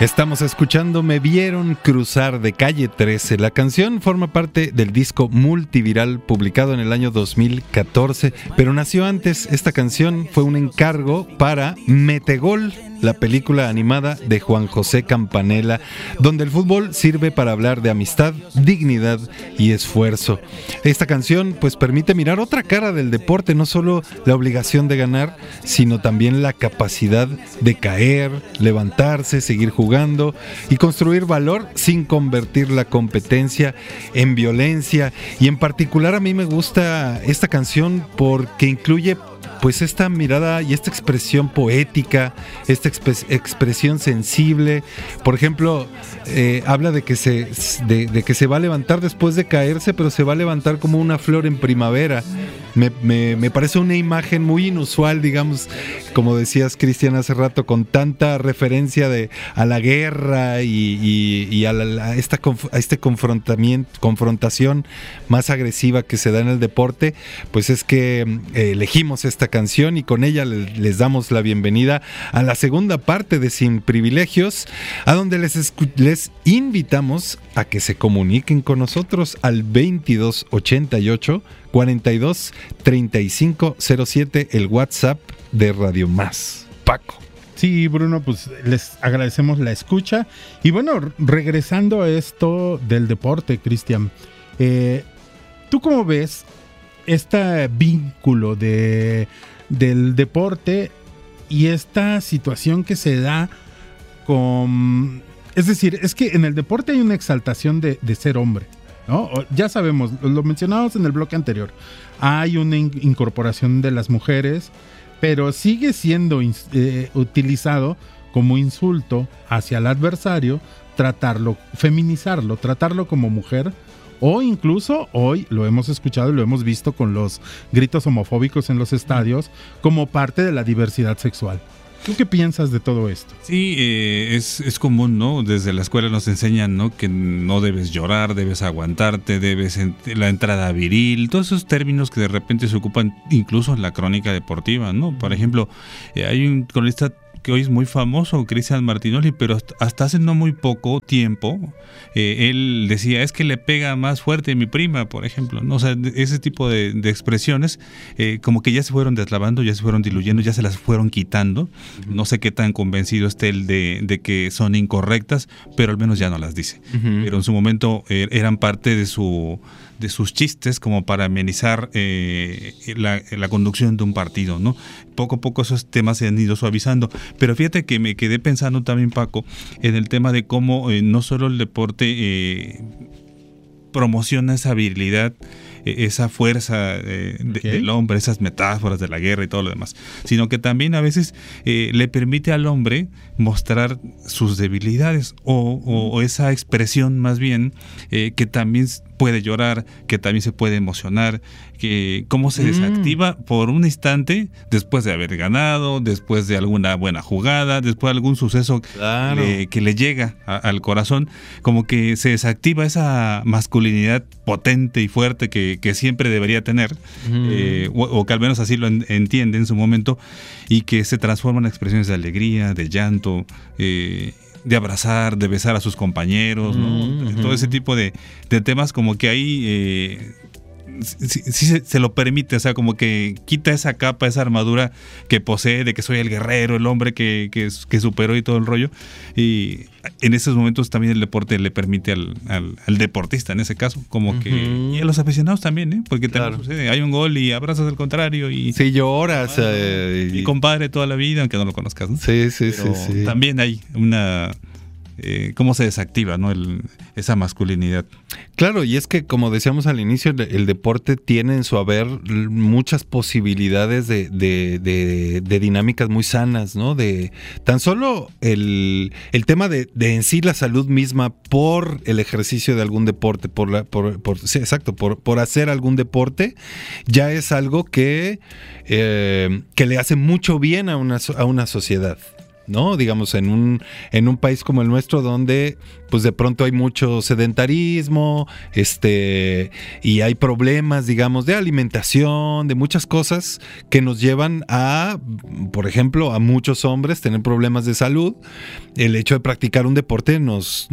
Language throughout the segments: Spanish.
Estamos escuchando Me Vieron Cruzar de Calle 13. La canción forma parte del disco multiviral publicado en el año 2014, pero nació antes. Esta canción fue un encargo para Metegol, la película animada de Juan José Campanella, donde el fútbol sirve para hablar de amistad, dignidad y esfuerzo. Esta canción pues permite mirar otra cara del deporte, no solo la obligación de ganar, sino también la capacidad de caer, levantarse, seguir jugando y construir valor sin convertir la competencia en violencia. Y en particular a mí me gusta esta canción porque incluye pues esta mirada y esta expresión poética, esta expresión sensible. Por ejemplo, habla de que se va a levantar después de caerse, pero se va a levantar como una flor en primavera. Me parece una imagen muy inusual, digamos, como decías, Cristian, hace rato, con tanta referencia a la guerra y a esta confrontación más agresiva que se da en el deporte. Pues es que elegimos esta canción y con ella les damos la bienvenida a la segunda parte de Sin Privilegios, a donde les invitamos a que se comuniquen con nosotros al 2288 42 35 07, el WhatsApp de Radio Más. Paco. Sí, Bruno, pues les agradecemos la escucha. Y bueno, regresando a esto del deporte, Cristian, ¿tú cómo ves este vínculo del deporte y esta situación que se da con... Es decir, es que en el deporte hay una exaltación de ser hombre, ¿no? Ya sabemos, lo mencionábamos en el bloque anterior, hay una incorporación de las mujeres, pero sigue siendo utilizado como insulto hacia el adversario, tratarlo, feminizarlo, tratarlo como mujer, o incluso hoy lo hemos escuchado y lo hemos visto con los gritos homofóbicos en los estadios como parte de la diversidad sexual. ¿Tú qué piensas de todo esto? Sí, es común, ¿no? Desde la escuela nos enseñan, ¿no? Que no debes llorar, debes aguantarte, la entrada viril, todos esos términos que de repente se ocupan incluso en la crónica deportiva, ¿no? Por ejemplo, hay un cronista que hoy es muy famoso, Cristian Martinoli, pero hasta hace no muy poco tiempo, él decía, es que le pega más fuerte a mi prima, por ejemplo, ¿no? O sea, ese tipo de expresiones, como que ya se fueron deslavando, ya se fueron diluyendo, ya se las fueron quitando. No sé qué tan convencido esté él de que son incorrectas, pero al menos ya no las dice. Pero en su momento eran parte de sus chistes como para amenizar la conducción de un partido, ¿no? Poco a poco esos temas se han ido suavizando, pero fíjate que me quedé pensando también, Paco, en el tema de cómo no solo el deporte promociona esa virilidad, esa fuerza del hombre, esas metáforas de la guerra y todo lo demás, sino que también a veces le permite al hombre mostrar sus debilidades o esa expresión más bien que también puede llorar, que también se puede emocionar, que cómo se desactiva por un instante después de haber ganado, después de alguna buena jugada, después de algún suceso que le llega al corazón, como que se desactiva esa masculinidad potente y fuerte que siempre debería tener, o que al menos así lo entiende en su momento, y que se transforma en expresiones de alegría, de llanto, de abrazar, de besar a sus compañeros, ¿no? Todo ese tipo de temas como que ahí sí se lo permite, o sea, como que quita esa capa, esa armadura que posee de que soy el guerrero, el hombre que superó y todo el rollo, y en esos momentos también el deporte le permite al deportista, en ese caso, como que, y a los aficionados también, porque también sucede, hay un gol y abrazas al contrario y sí, lloras y compadre toda la vida, aunque no lo conozcas, ¿no? Sí. También hay una cómo se desactiva, ¿no? Esa masculinidad. Claro, y es que como decíamos al inicio, el deporte tiene en su haber muchas posibilidades de dinámicas muy sanas, ¿no? De tan solo el tema de en sí la salud misma por el ejercicio de algún deporte, por hacer algún deporte, ya es algo que le hace mucho bien a una sociedad, ¿no? Digamos, en un país como el nuestro, donde pues de pronto hay mucho sedentarismo, y hay problemas, digamos, de alimentación, de muchas cosas que nos llevan a, por ejemplo, a muchos hombres tener problemas de salud. El hecho de practicar un deporte nos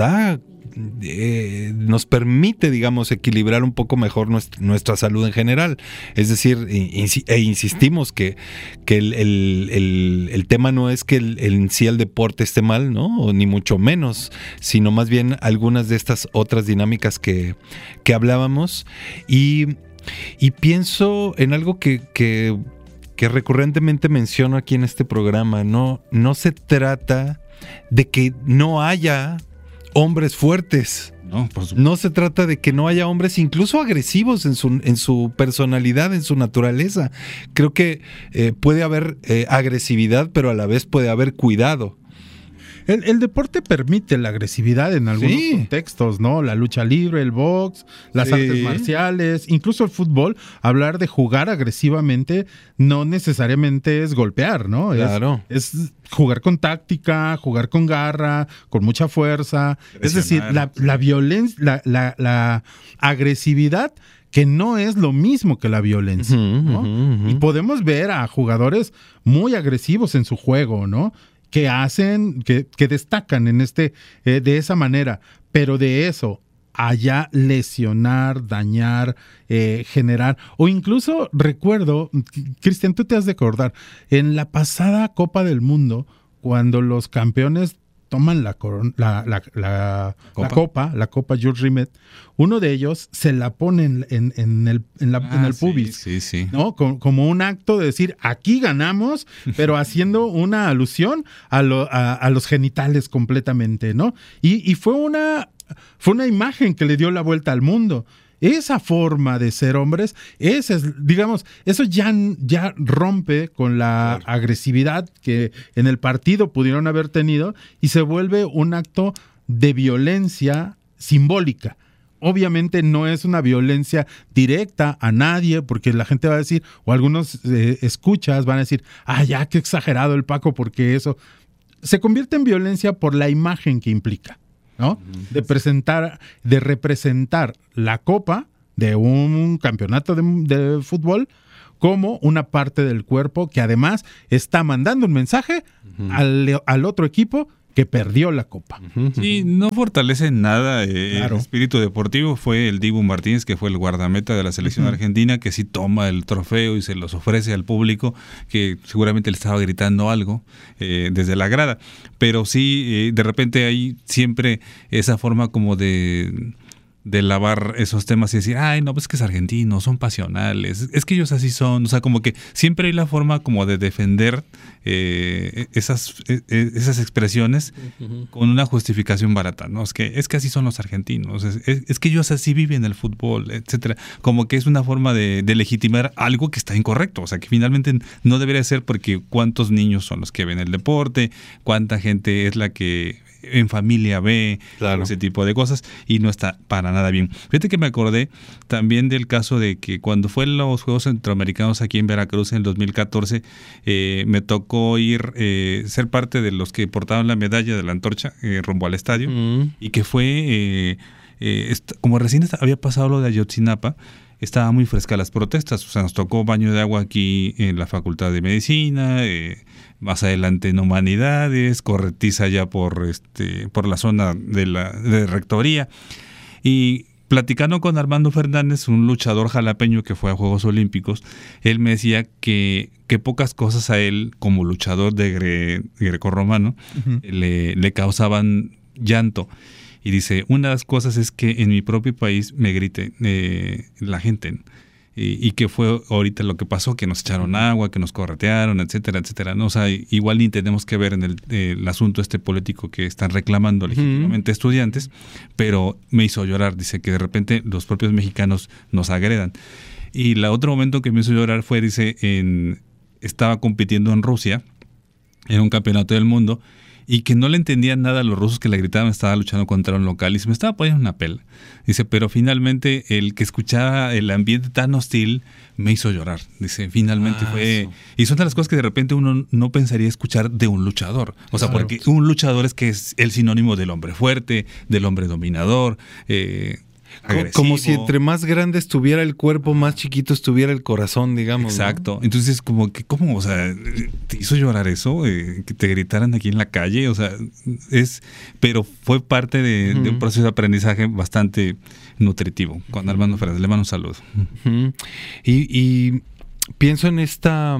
permite, digamos, equilibrar un poco mejor nuestra salud en general. Es decir, insistimos que el tema no es que en sí el deporte esté mal, ¿no? O ni mucho menos, sino más bien algunas de estas otras dinámicas que hablábamos. Y pienso en algo que recurrentemente menciono aquí en este programa. No se trata de que no haya hombres fuertes. No se trata de que no haya hombres incluso agresivos en su personalidad, en su naturaleza. Creo que puede haber agresividad, pero a la vez puede haber cuidado. El deporte permite la agresividad en algunos contextos, ¿no? La lucha libre, el box, las artes marciales, incluso el fútbol. Hablar de jugar agresivamente no necesariamente es golpear, ¿no? Claro. Es jugar con táctica, jugar con garra, con mucha fuerza. Es decir, la violencia, la agresividad, que no es lo mismo que la violencia, ¿no? Y podemos ver a jugadores muy agresivos en su juego, ¿no? Que hacen, que destacan en de esa manera, pero de eso allá lesionar, dañar, generar, o incluso recuerdo, Cristian, tú te has de acordar, en la pasada Copa del Mundo, cuando los campeones toman la copa Jules Rimet, uno de ellos se la pone en el pubis, sí. ¿no? Como un acto de decir, aquí ganamos, pero haciendo una alusión a los genitales completamente, ¿no? Y fue una imagen que le dio la vuelta al mundo. Esa forma de ser hombres, digamos, eso ya rompe con la agresividad que en el partido pudieron haber tenido y se vuelve un acto de violencia simbólica. Obviamente no es una violencia directa a nadie, porque la gente va a decir, o algunos escuchas van a decir, ya, qué exagerado el Paco, porque eso se convierte en violencia por la imagen que implica, ¿no? De representar la copa de un campeonato de fútbol como una parte del cuerpo que además está mandando un mensaje al otro equipo que perdió la copa. Sí, no fortalece nada el espíritu deportivo. Fue el Dibu Martínez, que fue el guardameta de la selección argentina, que sí toma el trofeo y se los ofrece al público, que seguramente le estaba gritando algo desde la grada. Pero sí, de repente hay siempre esa forma como de lavar esos temas y decir, no, pues que es argentino, son pasionales, es que ellos así son, o sea, como que siempre hay la forma como de defender esas expresiones con una justificación barata, ¿no? Es que así son los argentinos, es que ellos así viven el fútbol, etcétera. Como que es una forma de legitimar algo que está incorrecto, o sea, que finalmente no debería ser, porque cuántos niños son los que ven el deporte, cuánta gente es la que en familia ve ese tipo de cosas, y no está para nada bien. Fíjate que me acordé también del caso de que cuando fue los Juegos Centroamericanos aquí en Veracruz en el 2014, me tocó ser parte de los que portaban la medalla de la antorcha rumbo al estadio, y que fue como recién había pasado lo de Ayotzinapa, estaba muy fresca las protestas, o sea, nos tocó baño de agua aquí en la Facultad de Medicina, más adelante en Humanidades, corretiza ya por la zona de Rectoría. Y platicando con Armando Fernández, un luchador jalapeño que fue a Juegos Olímpicos, él me decía que pocas cosas a él, como luchador de grecorromano, le causaban llanto. Y dice, una de las cosas es que en mi propio país me grite la gente, y que fue ahorita lo que pasó, que nos echaron agua, que nos corretearon, etcétera, etcétera, ¿no? O sea, igual ni tenemos que ver en el asunto político que están reclamando legítimamente estudiantes, pero me hizo llorar, dice, que de repente los propios mexicanos nos agredan. Y el otro momento que me hizo llorar fue, dice, estaba compitiendo en Rusia, en un campeonato del mundo, y que no le entendían nada a los rusos que le gritaban, estaba luchando contra un local y se me estaba poniendo una pela. Dice, pero finalmente el que escuchaba el ambiente tan hostil me hizo llorar. Dice, finalmente fue... Eso. Y son de las cosas que de repente uno no pensaría escuchar de un luchador. O sea, porque un luchador es que es el sinónimo del hombre fuerte, del hombre dominador, agresivo. Como si entre más grande estuviera el cuerpo, más chiquito estuviera el corazón, digamos. Exacto. ¿No? Entonces, como que, ¿cómo? O sea, ¿te hizo llorar eso? Que te gritaran aquí en la calle. O sea, pero fue parte de un proceso de aprendizaje bastante nutritivo. Con Armando Fernández, le mando un saludo. Y pienso en esto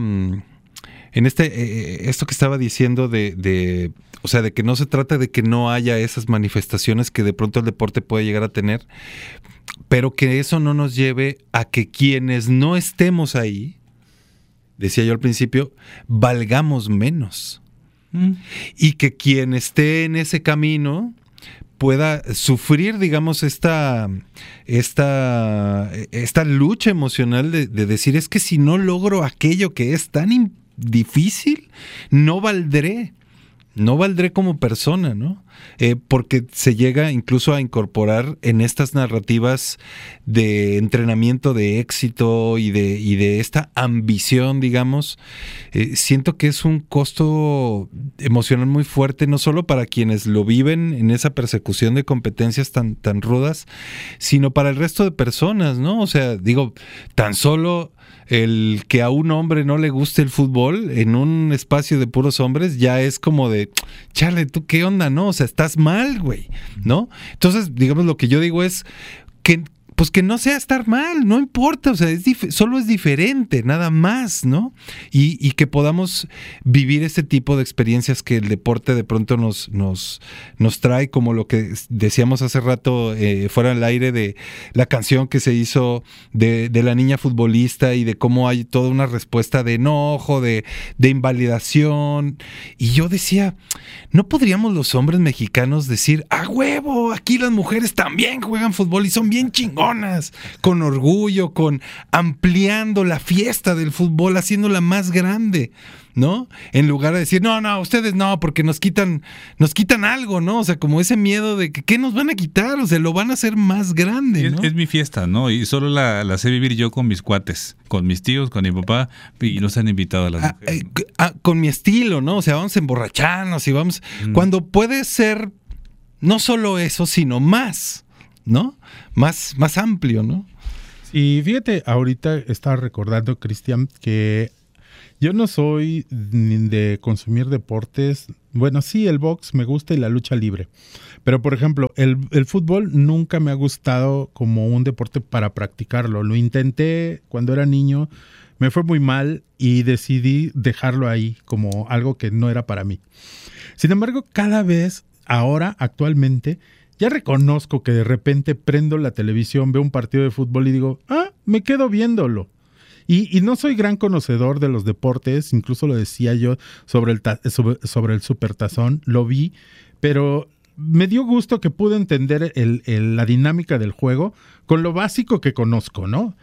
que estaba diciendo o sea, de que no se trata de que no haya esas manifestaciones que de pronto el deporte puede llegar a tener, pero que eso no nos lleve a que quienes no estemos ahí, decía yo al principio, valgamos menos. Y que quien esté en ese camino pueda sufrir, digamos, esta lucha emocional de decir, es que si no logro aquello que es tan difícil, no valdré como persona, ¿no? Porque se llega incluso a incorporar en estas narrativas de entrenamiento de éxito y de esta ambición, digamos, siento que es un costo emocional muy fuerte, no solo para quienes lo viven en esa persecución de competencias tan rudas, sino para el resto de personas, ¿no? O sea, digo, tan solo el que a un hombre no le guste el fútbol en un espacio de puros hombres ya es como de, chale, ¿tú qué onda, no? O sea, estás mal, güey, ¿no? Entonces, digamos, lo que yo digo es que pues que no sea estar mal, no importa, o sea, solo es diferente, nada más, ¿no? Y que podamos vivir este tipo de experiencias que el deporte de pronto nos trae, como lo que decíamos hace rato fuera del aire de la canción que se hizo de la niña futbolista y de cómo hay toda una respuesta de enojo, de invalidación. Y yo decía, ¿no podríamos los hombres mexicanos decir, ¡a huevo! Aquí las mujeres también juegan fútbol y son bien chingonas! Con orgullo, con ampliando la fiesta del fútbol, haciéndola más grande, ¿no? En lugar de decir, no, ustedes no, porque nos quitan algo, ¿no? O sea, como ese miedo de que ¿qué nos van a quitar? O sea, lo van a hacer más grande, ¿no? Es mi fiesta, ¿no? Y solo la sé vivir yo con mis cuates, con mis tíos, con mi papá, y nos han invitado a las mujeres, ¿no? Con mi estilo, ¿no? O sea, vamos a emborracharnos y vamos... Cuando puede ser no solo eso, sino más, ¿no? Más amplio, ¿no? Y fíjate, ahorita estaba recordando, Cristian, que yo no soy de consumir deportes. Bueno, sí, el box me gusta y la lucha libre. Pero, por ejemplo, el fútbol nunca me ha gustado como un deporte para practicarlo. Lo intenté cuando era niño, me fue muy mal y decidí dejarlo ahí como algo que no era para mí. Sin embargo, cada vez, ahora, actualmente, ya reconozco que de repente prendo la televisión, veo un partido de fútbol y digo, me quedo viéndolo. Y no soy gran conocedor de los deportes, incluso lo decía yo sobre el Supertazón, lo vi, pero me dio gusto que pude entender la dinámica del juego con lo básico que conozco, ¿no?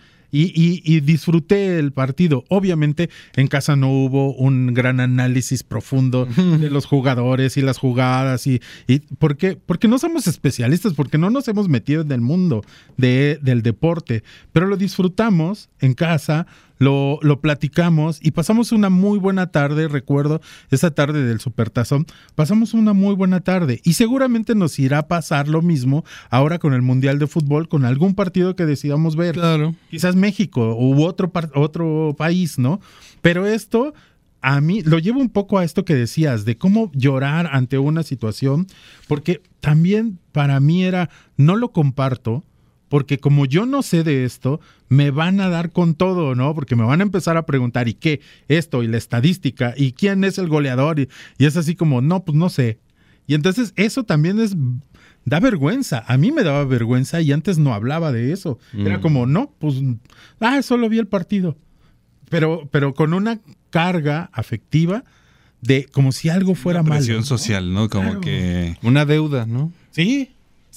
Y disfruté el partido. Obviamente en casa no hubo un gran análisis profundo de los jugadores y las jugadas y porque no somos especialistas, porque no nos hemos metido en el mundo del deporte, pero lo disfrutamos en casa, lo platicamos y pasamos una muy buena tarde. Recuerdo esa tarde del Supertazón, pasamos una muy buena tarde y seguramente nos irá a pasar lo mismo ahora con el Mundial de Fútbol, con algún partido que decidamos ver. Claro. Quizás México u otro país, ¿no? Pero esto a mí lo llevo un poco a esto que decías, de cómo llorar ante una situación, porque también para mí no lo comparto, porque como yo no sé de esto, me van a dar con todo, ¿no? Porque me van a empezar a preguntar, ¿y qué? Esto, y la estadística, ¿y quién es el goleador? Y es así como, no, pues no sé. Y entonces eso también da vergüenza. A mí me daba vergüenza y antes no hablaba de eso. Era como, no, pues, solo vi el partido. Pero con una carga afectiva de como si algo fuera malo. Presión social, ¿no? Como claro. que... Una deuda, ¿no? Sí,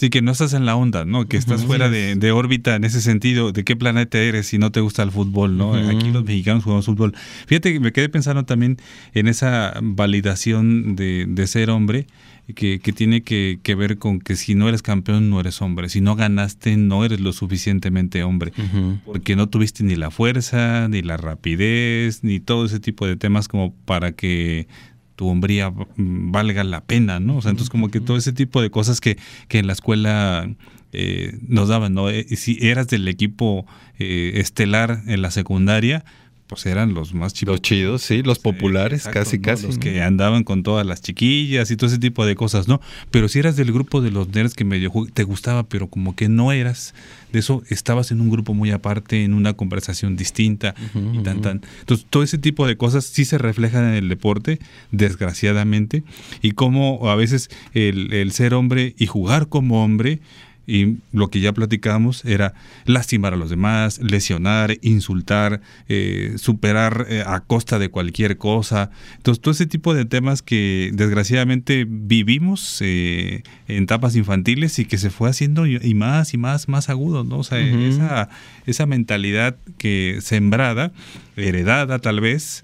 Sí, que no estás en la onda, ¿no? Que estás fuera de órbita en ese sentido. ¿De qué planeta eres si no te gusta el fútbol, no? Aquí los mexicanos jugamos fútbol. Fíjate que me quedé pensando también en esa validación de ser hombre, que tiene que ver con que si no eres campeón, no eres hombre. Si no ganaste, no eres lo suficientemente hombre. Porque no tuviste ni la fuerza, ni la rapidez, ni todo ese tipo de temas como para que tu hombría valga la pena, ¿no? O sea, entonces como que todo ese tipo de cosas que en la escuela nos daban, ¿no? Si eras del equipo estelar en la secundaria, pues eran los más chicos. Los chidos, sí, los populares, exacto, casi. Los que andaban con todas las chiquillas y todo ese tipo de cosas, ¿no? Pero si eras del grupo de los nerds que medio te gustaba, pero como que no eras de eso, estabas en un grupo muy aparte, en una conversación distinta y tan. Entonces, todo ese tipo de cosas sí se reflejan en el deporte, desgraciadamente, y cómo a veces el ser hombre y jugar como hombre, y lo que ya platicábamos era lastimar a los demás, lesionar, insultar, superar a costa de cualquier cosa. Entonces, todo ese tipo de temas que desgraciadamente vivimos en etapas infantiles y que se fue haciendo y más agudo, ¿no? O sea, esa mentalidad que sembrada, heredada tal vez.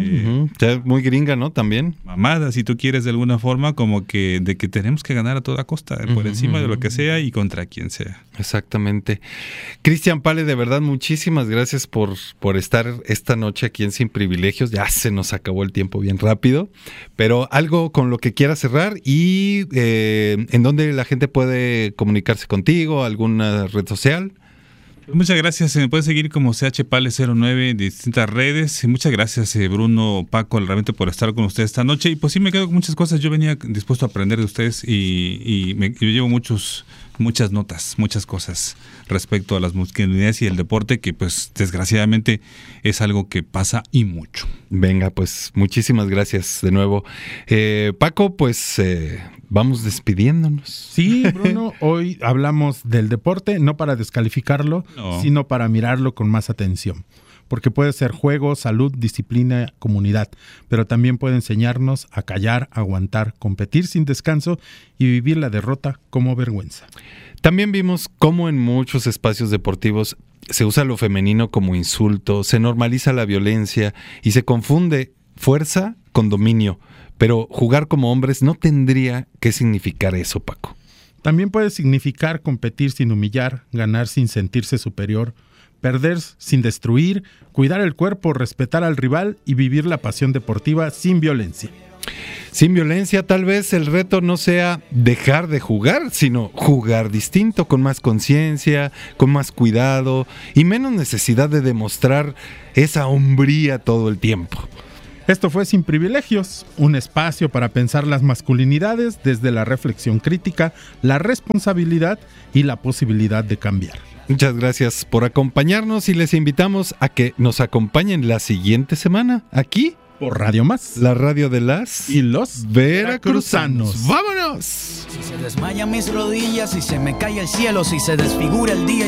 Ya muy gringa, ¿no? También. Mamada, si tú quieres, de alguna forma, como que de que tenemos que ganar a toda costa, por encima de lo que sea y contra quien sea. Exactamente. Cristian Pale, de verdad, muchísimas gracias por estar esta noche aquí en Sin Privilegios. Ya se nos acabó el tiempo bien rápido, pero algo con lo que quieras cerrar y en dónde la gente puede comunicarse contigo, alguna red social. Muchas gracias, me pueden seguir como CHPale09 en distintas redes. Muchas gracias, Bruno, Paco, realmente por estar con ustedes esta noche. Y pues sí, me quedo con muchas cosas. Yo venía dispuesto a aprender de ustedes y yo llevo muchas notas, muchas cosas respecto a las masculinidades y el deporte, que pues desgraciadamente es algo que pasa y mucho. Venga, pues muchísimas gracias de nuevo. Paco, pues vamos despidiéndonos. Sí, Bruno, hoy hablamos del deporte, no para descalificarlo, sino para mirarlo con más atención. Porque puede ser juego, salud, disciplina, comunidad, pero también puede enseñarnos a callar, aguantar, competir sin descanso y vivir la derrota como vergüenza. También vimos cómo en muchos espacios deportivos se usa lo femenino como insulto, se normaliza la violencia y se confunde fuerza con dominio. Pero jugar como hombres no tendría que significar eso, Paco. También puede significar competir sin humillar, ganar sin sentirse superior, perder sin destruir, cuidar el cuerpo, respetar al rival y vivir la pasión deportiva sin violencia. Sin violencia, tal vez el reto no sea dejar de jugar, sino jugar distinto, con más conciencia, con más cuidado y menos necesidad de demostrar esa hombría todo el tiempo. Esto fue Sin Privilegios, un espacio para pensar las masculinidades desde la reflexión crítica, la responsabilidad y la posibilidad de cambiar. Muchas gracias por acompañarnos y les invitamos a que nos acompañen la siguiente semana aquí por Radio Más, la radio de las y los veracruzanos. ¡Vámonos! Si se desmayan mis rodillas, si se me cae el cielo, si se desfigura el día